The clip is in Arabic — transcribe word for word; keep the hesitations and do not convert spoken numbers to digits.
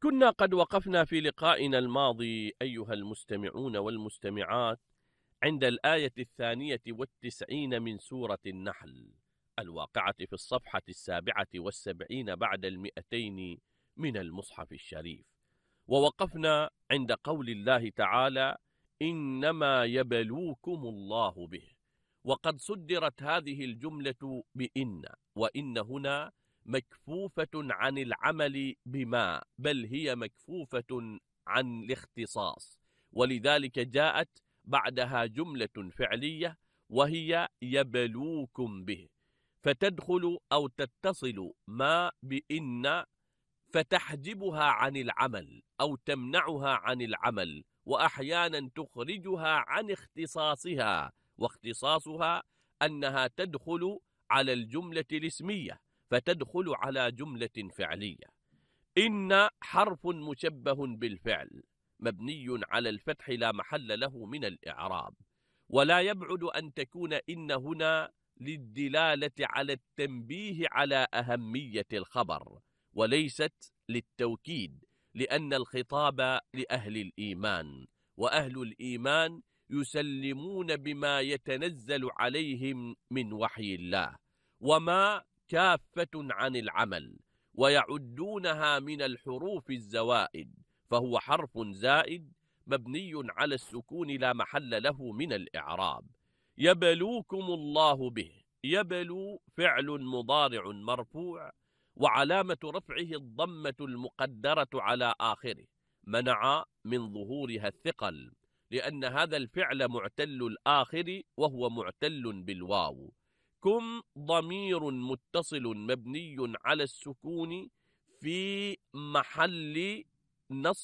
كنا قد وقفنا في لقائنا الماضي أيها المستمعون والمستمعات عند الآية الثانية والتسعين من سورة النحل الواقعة في الصفحة السابعة والسبعين بعد المئتين من المصحف الشريف، ووقفنا عند قول الله تعالى: إنما يبلوكم الله به. وقد صدرت هذه الجملة بإن، وإن هنا مكفوفة عن العمل بما، بل هي مكفوفة عن الاختصاص، ولذلك جاءت بعدها جملة فعلية وهي يبلوكم به، فتدخل أو تتصل ما بإن فتحجبها عن العمل أو تمنعها عن العمل، وأحيانا تخرجها عن اختصاصها، واختصاصها أنها تدخل على الجملة الاسمية فتدخل على جملة فعلية. إن حرف مشبه بالفعل مبني على الفتح لا محل له من الإعراب، ولا يبعد أن تكون إن هنا للدلالة على التنبيه على أهمية الخبر، وليست للتوكيد، لأن الخطاب لأهل الإيمان، وأهل الإيمان يسلمون بما يتنزل عليهم من وحي الله، وما كافة عن العمل، ويعدونها من الحروف الزوائد، فهو حرف زائد مبني على السكون لا محل له من الإعراب. يبلوكم الله به، يبلو فعل مضارع مرفوع وعلامة رفعه الضمة المقدرة على آخره، منع من ظهورها الثقل، لأن هذا الفعل معتل الآخر وهو معتل بالواو. كم ضمير متصل مبني على السكون في محل نصب